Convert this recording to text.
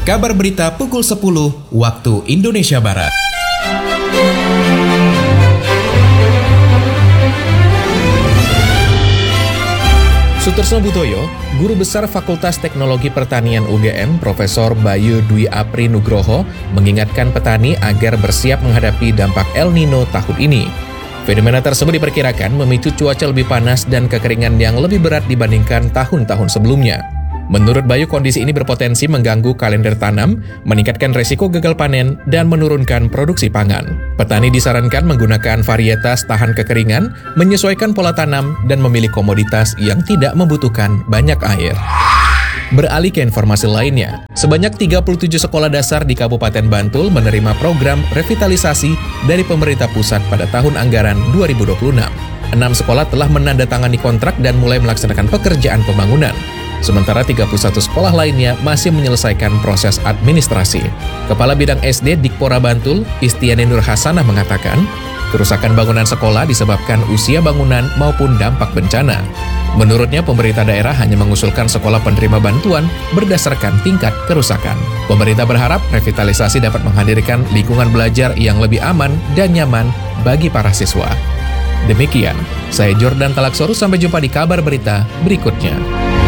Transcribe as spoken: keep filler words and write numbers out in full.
Kabar berita pukul sepuluh waktu Indonesia Barat. Sutorsno Butoyo, Guru Besar Fakultas Teknologi Pertanian U G M, Profesor Bayu Dwi Apri Nugroho, mengingatkan petani agar bersiap menghadapi dampak El Nino tahun ini. Fenomena tersebut diperkirakan memicu cuaca lebih panas dan kekeringan yang lebih berat dibandingkan tahun-tahun sebelumnya. Menurut Bayu, kondisi ini berpotensi mengganggu kalender tanam, meningkatkan resiko gagal panen, dan menurunkan produksi pangan. Petani disarankan menggunakan varietas tahan kekeringan, menyesuaikan pola tanam, dan memilih komoditas yang tidak membutuhkan banyak air. Beralih ke informasi lainnya, sebanyak tiga puluh tujuh sekolah dasar di Kabupaten Bantul menerima program revitalisasi dari pemerintah pusat pada tahun anggaran dua ribu dua puluh enam. Enam sekolah telah menandatangani kontrak dan mulai melaksanakan pekerjaan pembangunan. Sementara tiga puluh satu sekolah lainnya masih menyelesaikan proses administrasi. Kepala Bidang S D Dikpora Bantul, Istiani Nur Hasanah mengatakan, kerusakan bangunan sekolah disebabkan usia bangunan maupun dampak bencana. Menurutnya, pemerintah daerah hanya mengusulkan sekolah penerima bantuan berdasarkan tingkat kerusakan. Pemerintah berharap revitalisasi dapat menghadirkan lingkungan belajar yang lebih aman dan nyaman bagi para siswa. Demikian, saya Jordan Talaksoru, sampai jumpa di kabar berita berikutnya.